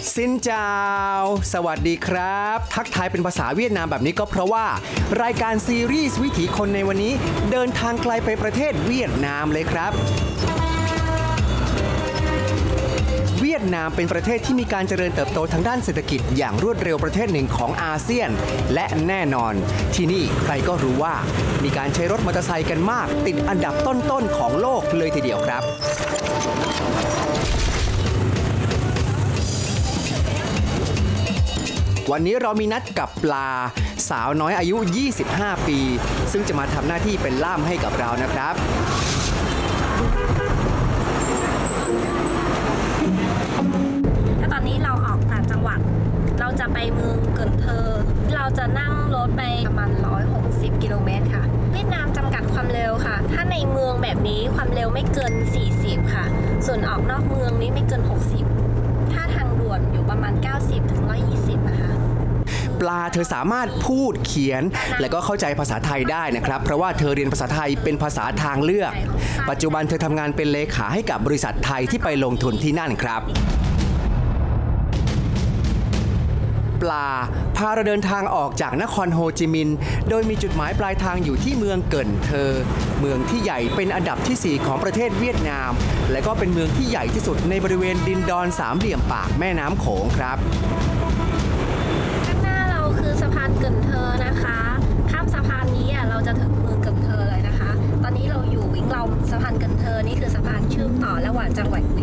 ซินเจ้าสวัสดีครับทักทายเป็นภาษาเวียดนามแบบนี้ก็เพราะว่ารายการซีรีส์วิถีคนในวันนี้เดินทางไกลไปประเทศเวียดนามเลยครับเวียดนามเป็นประเทศที่มีการเจริญเติบโตทางด้านเศรษฐกิจอย่างรวดเร็วประเทศหนึ่งของอาเซียนและแน่นอนที่นี่ใครก็รู้ว่ามีการใช้รถมอเตอร์ไซค์กันมากติดอันดับต้นๆของโลกเลยทีเดียวครับวันนี้เรามีนัดกับปลาสาวน้อยอายุ 25 ปี ซึ่งจะมาทำหน้าที่เป็นล่ามให้กับเรานะครับถ้าตอนนี้เราออกต่างจังหวัดเราจะไปเมืองเกินเทอร์เราจะนั่งรถไปประมาณ160 กิโลเมตรค่ะเวียดนามจำกัดความเร็วค่ะถ้าในเมืองแบบนี้ความเร็วไม่เกิน40ค่ะส่วนออกนอกเมืองนี้ไม่เกิน60ถ้าทางด่วนอยู่ประมาณ90 ถึง 120นะคะปลาเธอสามารถพูดเขียนและก็เข้าใจภาษาไทยได้นะครับเพราะว่าเธอเรียนภาษาไทยเป็นภาษาทางเลือกปัจจุบันเธอทำงานเป็นเลขาให้กับบริษัทไทยที่ไปลงทุนที่นั่นครับปลาพาเราเดินทางออกจากนครโฮจิมินห์โดยมีจุดหมายปลายทางอยู่ที่เมืองเกินเทอร์เมืองที่ใหญ่เป็นอันดับที่ 4 ของประเทศเวียดนามและก็เป็นเมืองที่ใหญ่ที่สุดในบริเวณดินดอนสามเหลี่ยมปากแม่น้ำโขงครับข้างหน้าเราคือสะพานเกินเทอร์นะคะข้ามสะพานนี้เราจะถึงเมืองเกินเทอร์เลยนะคะตอนนี้เราอยู่วิ่งเราสะพานเกินเทอร์นี่คือสะพานเชื่อมต่อระหว่างจังหวัด